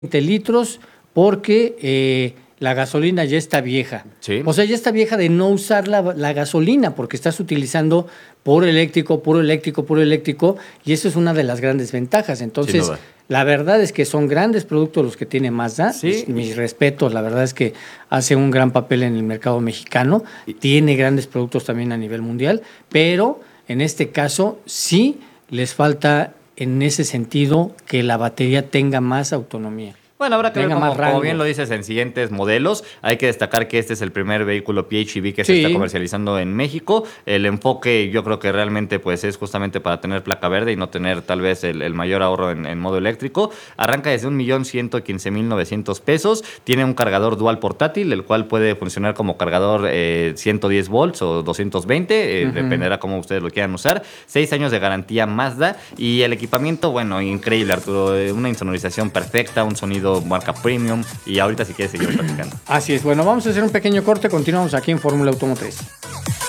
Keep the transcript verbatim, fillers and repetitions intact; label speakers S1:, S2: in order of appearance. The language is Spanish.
S1: veinte litros porque eh, la gasolina ya está vieja.
S2: Sí.
S1: O sea, ya está vieja de no usar la, la gasolina porque estás utilizando puro eléctrico, puro eléctrico, puro eléctrico, y eso es una de las grandes ventajas. Entonces,
S2: Sin duda.
S1: la verdad es que son grandes productos los que tiene Mazda.
S2: Sí.
S1: Mis respetos, la verdad es que hace un gran papel en el mercado mexicano. Tiene grandes productos también a nivel mundial, pero en este caso sí les falta en ese sentido que la batería tenga más autonomía.
S2: Bueno, habrá que ver,
S1: Tenga
S2: como,
S1: más rango.
S2: como bien lo dices, en siguientes modelos. Hay que destacar que este es el primer vehículo P H E V que se
S1: Sí.
S2: está comercializando en México. El enfoque, yo creo que realmente pues es justamente para tener placa verde y no tener tal vez el, el mayor ahorro en, en modo eléctrico. Arranca desde un millón ciento quince mil novecientos pesos. Tiene un cargador dual portátil, el cual puede funcionar como cargador eh, ciento diez volts o doscientos veinte, eh,
S1: Ujú.
S2: dependerá cómo ustedes lo quieran usar. Seis años de garantía Mazda y el equipamiento, bueno, increíble, Arturo. Eh, Una insonorización perfecta, un sonido marca premium, y ahorita si quieres seguir platicando.
S1: Así es. Bueno, vamos a hacer un pequeño corte. Continuamos aquí en Fórmula Automotriz.